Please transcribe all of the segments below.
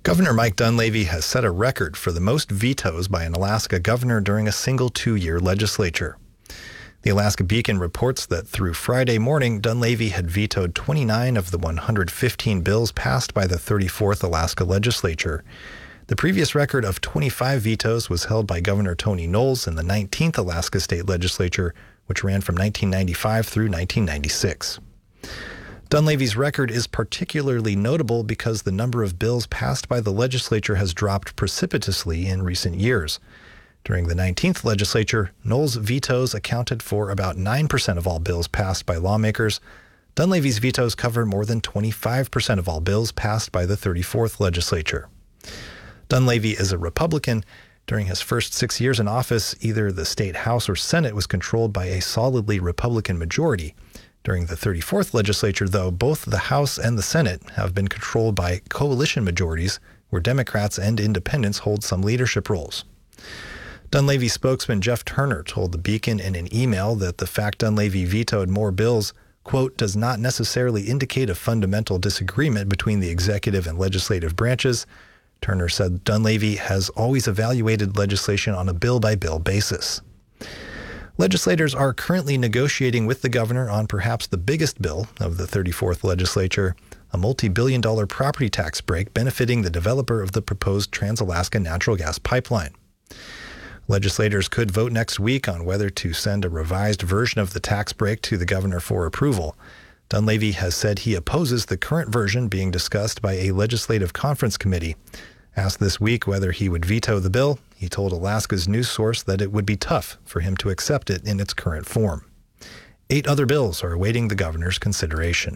Governor Mike Dunleavy has set a record for the most vetoes by an Alaska governor during a single 2-year legislature. The Alaska Beacon reports that through Friday morning, Dunleavy had vetoed 29 of the 115 bills passed by the 34th Alaska legislature. The previous record of 25 vetoes was held by Governor Tony Knowles in the 19th Alaska State Legislature, which ran from 1995 through 1996. Dunleavy's record is particularly notable because the number of bills passed by the legislature has dropped precipitously in recent years. During the 19th legislature, Knowles' vetoes accounted for about 9% of all bills passed by lawmakers. Dunleavy's vetoes cover more than 25% of all bills passed by the 34th legislature. Dunleavy is a Republican. During his first 6 years in office, either the state House or Senate was controlled by a solidly Republican majority. During the 34th legislature, though, both the House and the Senate have been controlled by coalition majorities where Democrats and independents hold some leadership roles. Dunleavy spokesman Jeff Turner told the Beacon in an email that the fact Dunleavy vetoed more bills, quote, does not necessarily indicate a fundamental disagreement between the executive and legislative branches. Turner said Dunleavy has always evaluated legislation on a bill-by-bill basis. Legislators are currently negotiating with the governor on perhaps the biggest bill of the 34th legislature, a multi-billion-dollar property tax break benefiting the developer of the proposed Trans-Alaska natural gas pipeline. Legislators could vote next week on whether to send a revised version of the tax break to the governor for approval. Dunleavy has said he opposes the current version being discussed by a legislative conference committee. Asked this week whether he would veto the bill, he told Alaska's news source that it would be tough for him to accept it in its current form. 8 other bills are awaiting the governor's consideration.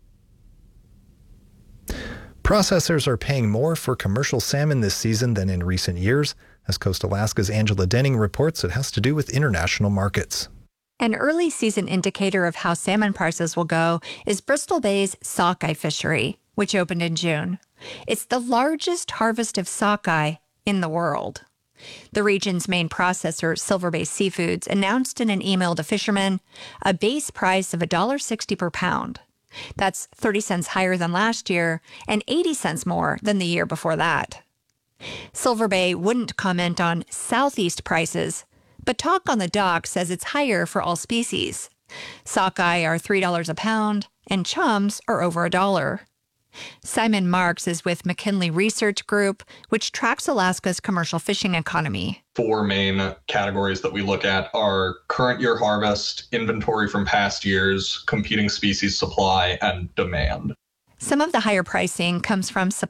Processors are paying more for commercial salmon this season than in recent years. As Coast Alaska's Angela Denning reports, it has to do with international markets. An early season indicator of how salmon prices will go is Bristol Bay's sockeye fishery, which opened in June. It's the largest harvest of sockeye in the world. The region's main processor, Silver Bay Seafoods, announced in an email to fishermen a base price of $1.60 per pound. That's 30 cents higher than last year and 80 cents more than the year before that. Silver Bay wouldn't comment on Southeast prices, but talk on the dock says it's higher for all species. Sockeye are $3 a pound, and chums are over $1. Simon Marks is with McKinley Research Group, which tracks Alaska's commercial fishing economy. 4 main categories that we look at are current year harvest, inventory from past years, competing species supply, and demand. Some of the higher pricing comes from supply